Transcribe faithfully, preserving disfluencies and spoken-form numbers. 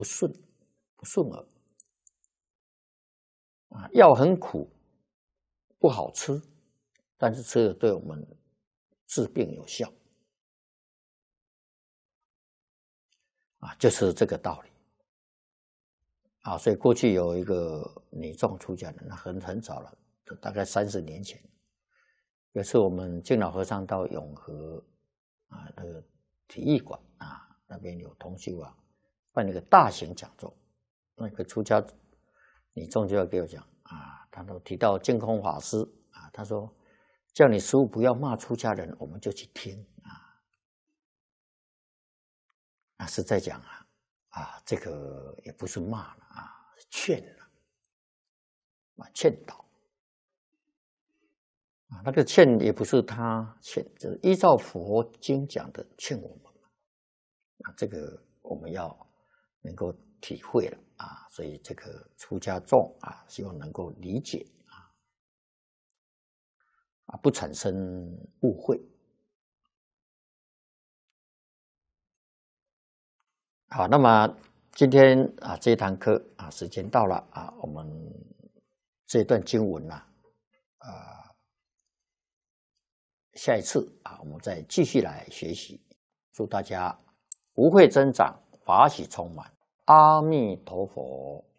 不顺不顺耳啊，药很苦，不好吃，但是吃了对我们治病有效啊，就是这个道理啊。所以过去有一个女众出家人，很很早了，大概三十年前，有次我们敬老和尚到永和啊那个体育馆啊那边有同修啊办了一个大型讲座，那个出家女众就要给我讲啊，他都提到净空法师啊，他说叫你师父不要骂出家人，我们就去听啊。啊，是在讲啊啊，这个也不是骂了啊，劝了啊，劝导啊，那个劝也不是他劝，就是依照佛经讲的劝我们啊，这个我们要能够体会了啊，所以这个出家众啊，希望能够理解啊，啊，不产生误会。好，那么今天啊这一堂课啊时间到了啊，我们这段经文呢，啊，呃，下一次啊我们再继续来学习。祝大家福慧增长，法喜充满。阿弥陀佛。